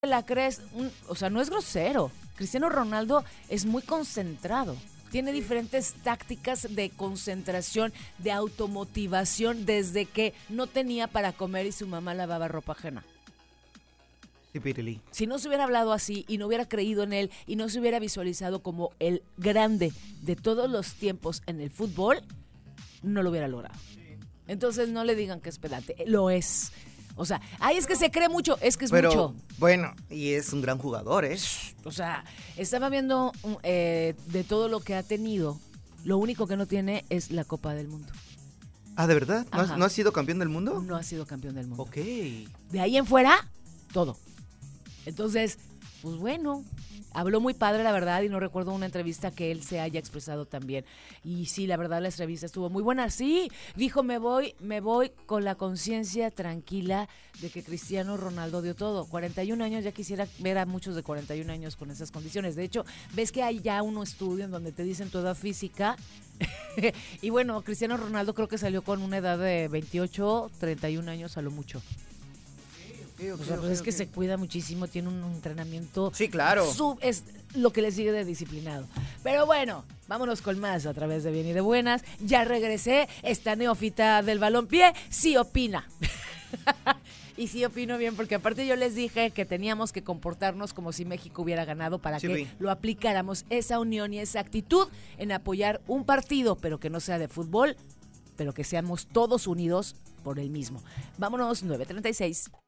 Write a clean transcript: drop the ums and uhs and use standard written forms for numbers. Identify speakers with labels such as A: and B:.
A: la crees, o sea, no es grosero. Cristiano Ronaldo es muy concentrado. Tiene diferentes tácticas de concentración, de automotivación, desde que no tenía para comer y su mamá lavaba ropa ajena.
B: Sí, Pirili.
A: Si no se hubiera hablado así y no hubiera creído en él y no se hubiera visualizado como el grande de todos los tiempos en el fútbol, no lo hubiera logrado. Entonces no le digan que es pedante, lo es. O sea, ay, es que se cree mucho, es que es mucho.
B: Bueno, y es un gran jugador, ¿eh?
A: O sea, estaba viendo de todo lo que ha tenido, lo único que no tiene es la Copa del Mundo.
B: Ah, ¿de verdad?
A: Ajá.
B: ¿No has sido campeón del mundo?
A: No ha sido campeón del mundo.
B: Ok.
A: De ahí en fuera, todo. Entonces, pues bueno, habló muy padre, la verdad, y no recuerdo una entrevista que él se haya expresado tan bien. Y sí, la verdad, la entrevista estuvo muy buena. Sí, dijo, me voy con la conciencia tranquila de que Cristiano Ronaldo dio todo. 41 años, ya quisiera ver a muchos de 41 años con esas condiciones. De hecho, ves que hay ya un estudio en donde te dicen tu edad física. Y bueno, Cristiano Ronaldo creo que salió con una edad de 28, 31 años a lo mucho. O sea, pues es que se cuida muchísimo, tiene un entrenamiento.
B: Sí, claro.
A: Es lo que le sigue de disciplinado. Pero bueno, vámonos con más a través de Bien y de Buenas. Ya regresé, esta neófita del balompié sí opina. Y sí opino bien, porque aparte yo les dije que teníamos que comportarnos como si México hubiera ganado para que lo aplicáramos, esa unión y esa actitud en apoyar un partido, pero que no sea de fútbol, pero que seamos todos unidos por el mismo. Vámonos, 9:36.